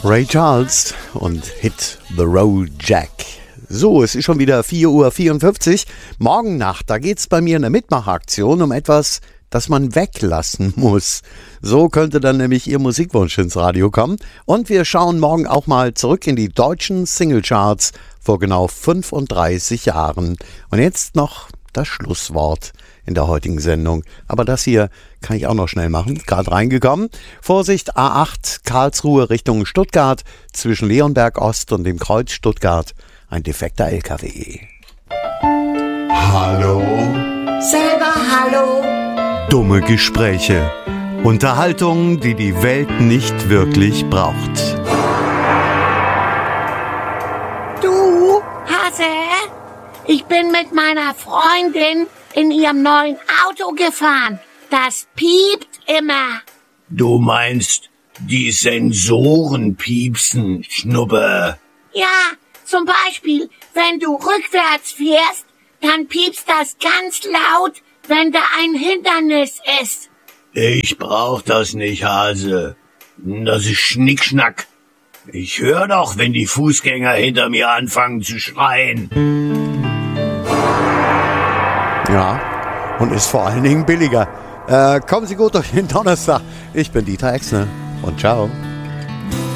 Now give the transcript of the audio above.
Ray Charles und Hit the Road Jack. So, es ist schon wieder 4:54 Uhr. Morgen Nacht, da geht's bei mir in der Mitmachaktion um etwas, das man weglassen muss. So könnte dann nämlich Ihr Musikwunsch ins Radio kommen. Und wir schauen morgen auch mal zurück in die deutschen Singlecharts vor genau 35 Jahren. Und jetzt noch das Schlusswort in der heutigen Sendung. Aber das hier kann ich auch noch schnell machen. Gerade reingekommen. Vorsicht, A8 Karlsruhe Richtung Stuttgart. Zwischen Leonberg Ost und dem Kreuz Stuttgart. Ein defekter LKW. Hallo? Selber hallo? Dumme Gespräche. Unterhaltung, die die Welt nicht wirklich braucht. Du, Hase? Ich bin mit meiner Freundin in ihrem neuen Auto gefahren. Das piept immer. Du meinst, die Sensoren piepsen, Schnuppe? Ja, zum Beispiel, wenn du rückwärts fährst, dann piepst das ganz laut, wenn da ein Hindernis ist. Ich brauch das nicht, Hase. Das ist Schnickschnack. Ich höre doch, wenn die Fußgänger hinter mir anfangen zu schreien. Ja, und ist vor allen Dingen billiger. Kommen Sie gut durch den Donnerstag. Ich bin Dieter Exner und ciao.